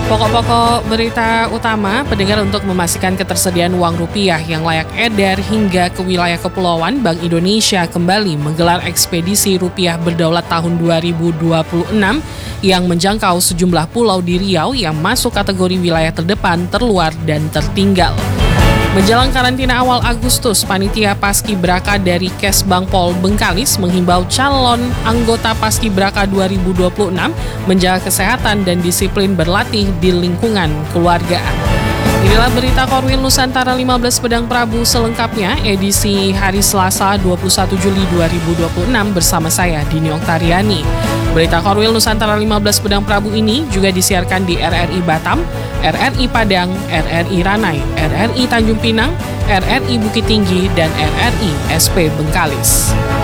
Pokok-pokok berita utama, pendengar, untuk memastikan ketersediaan uang rupiah yang layak edar hingga ke wilayah kepulauan, Bank Indonesia kembali menggelar ekspedisi rupiah berdaulat tahun 2026 yang menjangkau sejumlah pulau di Riau yang masuk kategori wilayah terdepan, terluar, dan tertinggal. Menjelang karantina awal Agustus, Panitia Paskibraka dari Kesbangpol Bengkalis menghimbau calon anggota Paskibraka 2026 menjaga kesehatan dan disiplin berlatih di lingkungan keluarga. Inilah berita Korwil Nusantara 15 Pedang Prabu selengkapnya, edisi hari Selasa 21 Juli 2026 bersama saya, Dini Oktariani. Berita Korwil Nusantara 15 Pedang Prabu ini juga disiarkan di RRI Batam, RRI Padang, RRI Ranai, RRI Tanjung Pinang, RRI Bukit Tinggi, dan RRI SP Bengkalis.